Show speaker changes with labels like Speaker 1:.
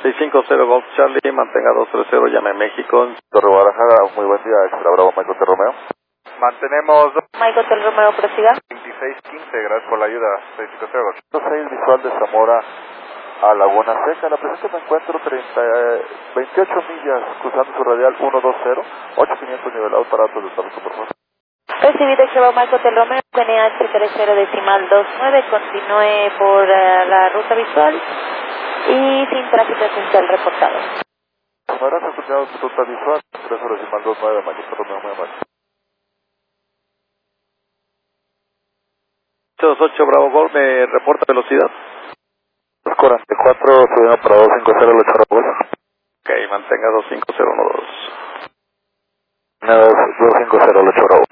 Speaker 1: 650 Golf Charlie, mantenga 230, llame México.
Speaker 2: Torre Guadalajara, muy buen día, Extra Bravo, Michael T. Romeo.
Speaker 3: Mantenemos
Speaker 4: Michael T. Romeo, prosiga.
Speaker 3: 2615, gracias por la ayuda, 650 Golf.
Speaker 2: 6 visual de Zamora a Laguna Seca. La presente me encuentro 28 millas cruzando su radial 120, 8500 nivelados para autos de tráfico, por favor.
Speaker 4: Recibido Chevrolet Michael T. Romeo, NH 30.29, continúe por la ruta visual y sin tráfico esencial reportado.
Speaker 2: Gracias, continuamos su ruta visual, 30.29, Michael T. Romeo, muy amable.
Speaker 1: 828 Bravo Golf, me reporta velocidad.
Speaker 2: 244, subiendo para 250 el 8 Bravo Golf.
Speaker 1: Ok, mantenga 25012.
Speaker 2: 250 el 8 Bravo.